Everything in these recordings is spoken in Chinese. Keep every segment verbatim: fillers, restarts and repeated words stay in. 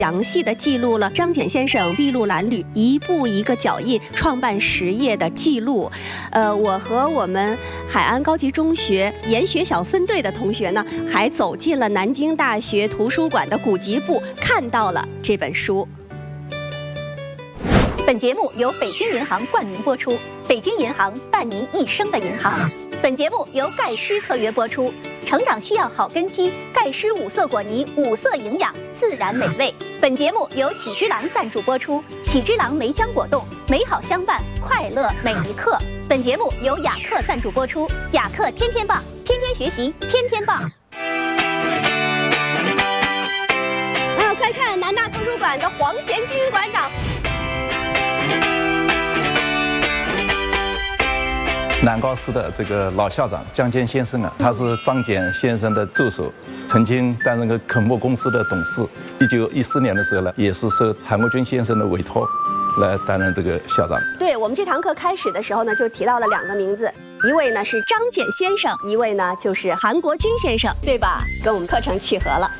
详细的记录了张謇先生筚路蓝缕、一步一个脚印创办实业的记录。呃，我和我们海安高级中学研学小分队的同学呢，还走进了南京大学图书馆的古籍部，看到了这本书。 本节目由北京银行冠名播出，北京银行伴您一生的银行。本节目由钙狮特约播出，成长需要好根基，钙狮五色果泥，五色营养，自然美味。本节目由喜之郎赞助播出，喜之郎梅浆果冻，美好相伴，快乐每一刻。本节目由雅克赞助播出，雅克天天棒，天天学习，天天棒。 啊，快看南大图书馆的黄贤金馆长。 南高师的这个老校长江坚先生啊，他是张謇先生的助手，曾经担任过肯墨公司的董事。一九一四年的时候呢，也是受韩国军先生的委托来担任这个校长。 对，我们这堂课开始的时候呢，就提到了两个名字，一位呢是张謇先生，一位呢就是韩国军先生，对吧？跟我们课程契合了。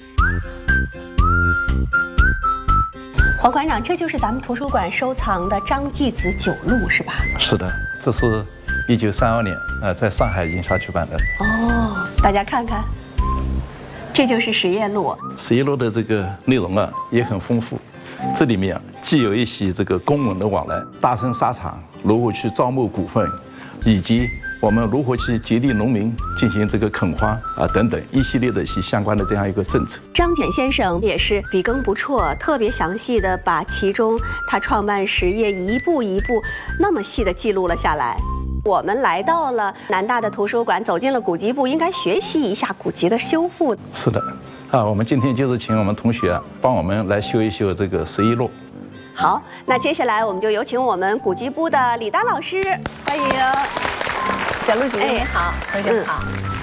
黄馆长，这就是咱们图书馆收藏的张继子酒录，是吧？ 是的，这是一九三二年呃在上海印刷出版的。 哦，大家看看，这就是实业录。 实业录的这个内容啊也很丰富，这里面啊既有一些这个公文的往来，大生沙场如何去招募股份，以及我们如何去激励农民进行这个垦荒啊等等一系列的一些相关的这样一个政策。 张謇先生也是笔耕不辍，特别详细的把其中他创办实业一步一步那么细的记录了下来。我们来到了南大的图书馆，走进了古籍部，应该学习一下古籍的修复。 是的，啊，我们今天就是请我们同学帮我们来修一修这个实业录。 好，那接下来我们就有请我们古籍部的李丹老师，欢迎。 小鹿姐姐你好，同学们好。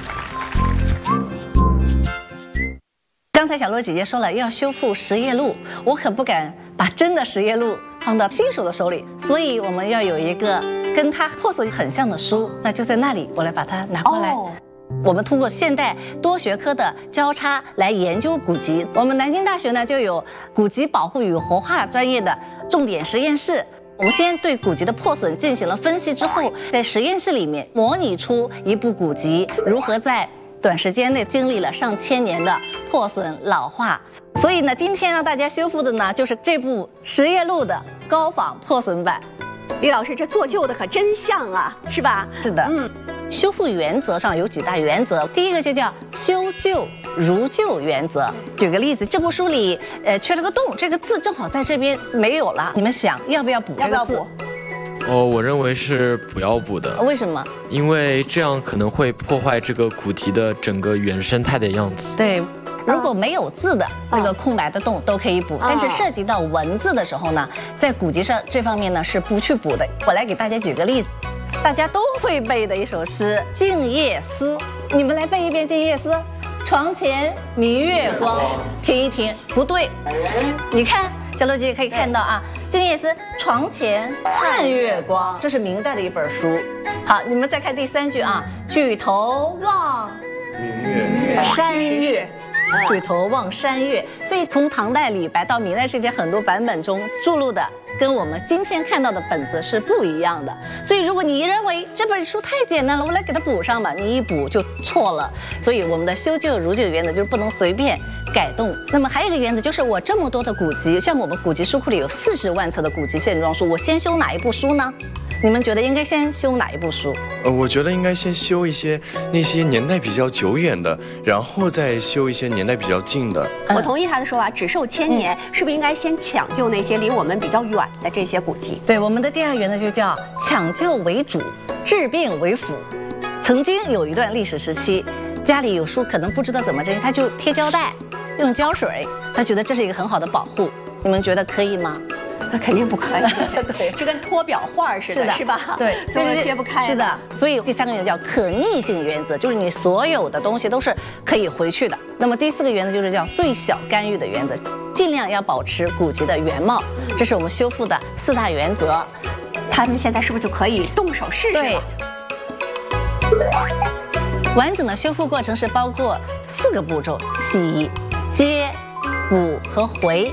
刚才小鹿姐姐说了要修复实业录，我可不敢把真的实业录放到新手的手里，所以我们要有一个跟它破损很像的书，那就在那里，我来把它拿过来。哦，我们通过现代多学科的交叉来研究古籍。我们南京大学呢就有古籍保护与活化专业的重点实验室。我们先对古籍的破损进行了分析之后，在实验室里面模拟出一部古籍如何在短时间内经历了上千年的破损老化。所以呢，今天让大家修复的呢，就是这部实业录的高仿破损版。 李老师，这做旧的可真像啊，是吧？ 是的，嗯。修复原则上有几大原则，第一个就叫修旧如旧原则。举个例子，这部书里呃缺了个洞，这个字正好在这边没有了，你们想要不要补这个字？ 哦，我认为是不要补的。 为什么？ 因为这样可能会破坏这个古籍的整个原生态的样子。 对。如果没有字的那个空白的洞都可以补，但是涉及到文字的时候呢，在古籍上这方面呢是不去补的。我来给大家举个例子，大家都会背的一首诗《静夜思》，你们来背一遍《静夜思》。床前明月光，听一听，不对，你看小鹿姐姐可以看到啊，《静夜思》床前看月光，这是明代的一本书。好，你们再看第三句啊，举头望明月山月。举头望山月，所以从唐代李白到明代之间很多版本中注录的跟我们今天看到的本子是不一样的。所以如果你认为这本书太简单了，我来给它补上吧，你一补就错了。所以我们的修旧如旧原则就是不能随便改动。那么还有一个原则就是，我这么多的古籍，像我们古籍书库里有四十万册的古籍线装书，我先修哪一部书呢？你们觉得应该先修哪一部书？ 呃，我觉得应该先修一些那些年代比较久远的，然后再修一些年代比较近的。 我同意他的说法，只寿千年，是不是应该先抢救那些离我们比较远的这些古籍？ 对，我们的第二原则就叫抢救为主，治病为辅。曾经有一段历史时期，家里有书可能不知道怎么这些，他就贴胶带，用胶水，他觉得这是一个很好的保护。你们觉得可以吗？ 那肯定不可以， 对， 这跟脱表画似的，是, 是吧？ 对， 就是揭不开。 是的，所以第三个原则叫可逆性原则，就是你所有的东西都是可以回去的。那么第四个原则就是叫最小干预的原则，尽量要保持古籍的原貌，这是我们修复的四大原则。 他们现在是不是就可以动手试试了？ 对。完整的修复过程是包括四个步骤：洗、接、补和回。